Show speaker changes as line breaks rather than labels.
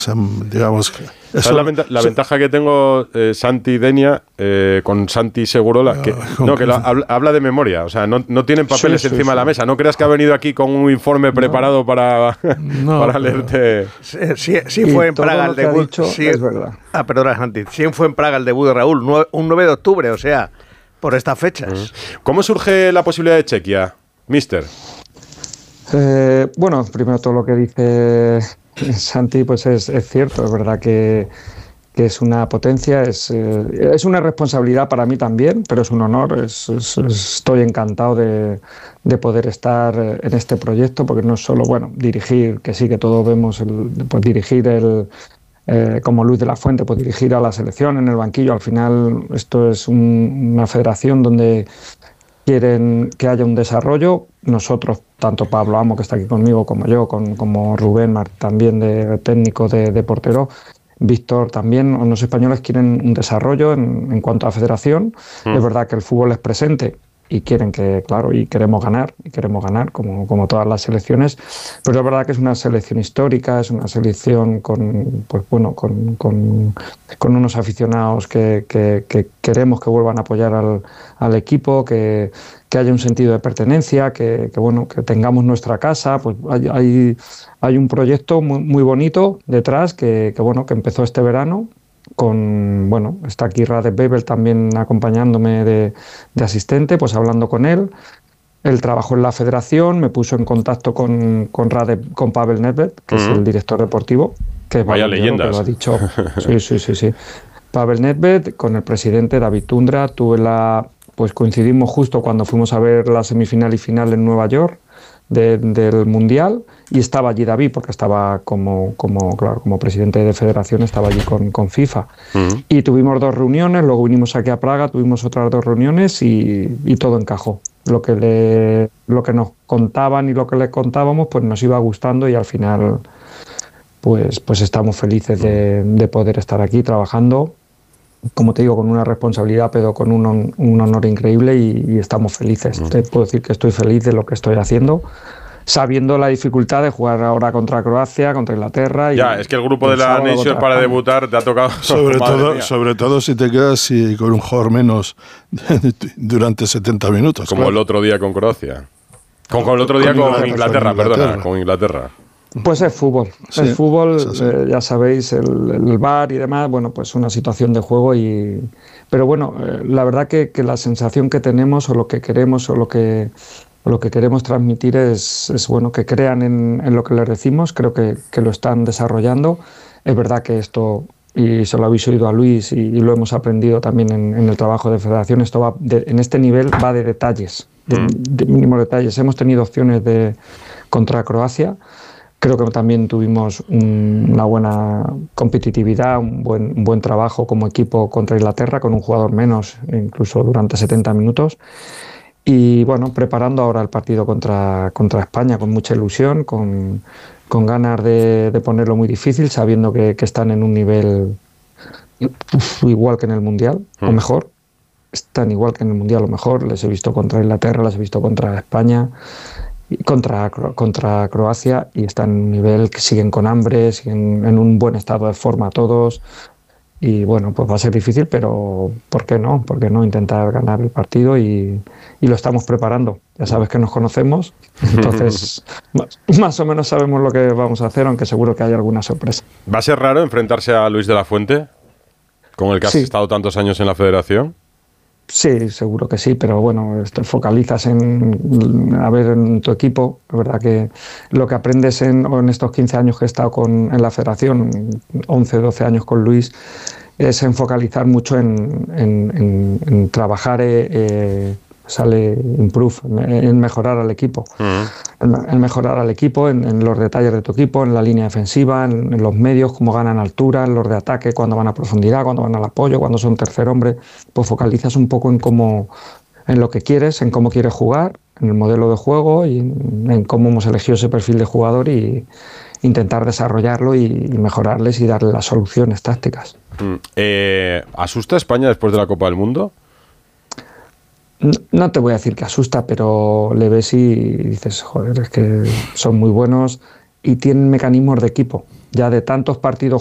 sea, digamos que
eso, la ventaja que tengo, Santi Denia, con Santi Segurola, que habla de memoria, o sea, no tienen papeles encima de la mesa. No creas que ha venido aquí con un informe preparado para leerte.
Sí fue en Praga el debut. Sí, es verdad. Perdona, Santi. Sí fue en Praga el debut de Raúl, un 9 de octubre, o sea, por estas fechas.
¿Cómo surge la posibilidad de Chequia, mister?
Bueno, primero todo lo que dice Santi, pues es cierto, es verdad que es una potencia, es una responsabilidad para mí también, pero es un honor, estoy encantado de poder estar en este proyecto, porque no es solo, dirigir, que sí que todos vemos, pues dirigir como Luis de la Fuente, pues dirigir a la selección en el banquillo. Al final esto es una federación donde quieren que haya un desarrollo. Nosotros, tanto Pablo Amo, que está aquí conmigo, como yo, como Rubén también de técnico de portero, Víctor también, los españoles quieren un desarrollo en cuanto a federación. Es verdad que el fútbol es presente y quieren y queremos ganar como todas las selecciones, pero es verdad que es una selección histórica, es una selección con unos aficionados que queremos que vuelvan a apoyar al equipo, que haya un sentido de pertenencia, que tengamos nuestra casa. Pues hay un proyecto muy bonito detrás que empezó este verano. Está aquí Radek Bebel también acompañándome de asistente, pues hablando con él. Él trabajó en la federación, me puso en contacto con Pavel Nedved, que es el director deportivo, que
vaya leyendas,
que lo ha dicho. Sí. Pavel Nedved, con el presidente David Tundra, pues coincidimos justo cuando fuimos a ver la semifinal y final en Nueva York del Mundial, y estaba allí David, porque estaba como presidente de federación, estaba allí con FIFA. Y tuvimos 2 reuniones, luego vinimos aquí a Praga, tuvimos otras 2 reuniones y todo encajó. Lo que nos contaban y lo que les contábamos, pues nos iba gustando, y al final pues estamos felices de poder estar aquí trabajando, como te digo, con una responsabilidad, pero con un honor increíble, y estamos felices. Te puedo decir que estoy feliz de lo que estoy haciendo, sabiendo la dificultad de jugar ahora contra Croacia, contra Inglaterra.
Es que el grupo de la Nations para debutar te ha tocado.
Sobre todo si te quedas con un jugador menos durante 70 minutos.
Como el otro día con Croacia. Con el otro día con Inglaterra, perdona, con Inglaterra.
Pues es fútbol, ya sabéis, el VAR y demás, pues una situación de juego, pero la verdad que la sensación que tenemos, o lo que queremos, o lo que queremos transmitir es que crean en lo que les decimos. Creo que lo están desarrollando. Es verdad que esto, y se lo habéis oído a Luis, y lo hemos aprendido también en el trabajo de federación, esto en este nivel va de detalles, de mínimos detalles. Hemos tenido opciones contra Croacia. Creo que también tuvimos una buena competitividad, un buen trabajo como equipo contra Inglaterra, con un jugador menos, incluso durante 70 minutos. Y preparando ahora el partido contra España con mucha ilusión, con ganas de ponerlo muy difícil, sabiendo que están en un nivel igual que en el Mundial, o mejor. Están igual que en el Mundial, o mejor. Les he visto contra Inglaterra, les he visto contra España, contra Croacia, y están en un nivel que siguen con hambre, siguen en un buen estado de forma todos, y pues va a ser difícil, pero ¿por qué no? ¿Por qué no intentar ganar el partido? Y lo estamos preparando. Ya sabes que nos conocemos, entonces más o menos sabemos lo que vamos a hacer, aunque seguro que hay alguna sorpresa.
¿Va a ser raro enfrentarse a Luis de la Fuente, con el que has estado tantos años en la federación?
Sí, seguro que sí, pero te focalizas en tu equipo. Es verdad que lo que aprendes en estos 15 años que he estado en la federación, 11, 12 años con Luis, es en focalizar mucho en trabajar, en mejorar al equipo. En mejorar al equipo, en los detalles de tu equipo, en la línea defensiva, en los medios, cómo ganan altura, en los de ataque, cuando van a profundidad, cuando van al apoyo, cuando son tercer hombre. Pues focalizas un poco en lo que quieres, en cómo quieres jugar, en el modelo de juego, y en cómo hemos elegido ese perfil de jugador, y intentar desarrollarlo y mejorarles y darle las soluciones tácticas.
¿Asusta España después de la Copa del Mundo?
No te voy a decir que asusta, pero le ves y dices, joder, es que son muy buenos y tienen mecanismos de equipo. ya de tantos partidos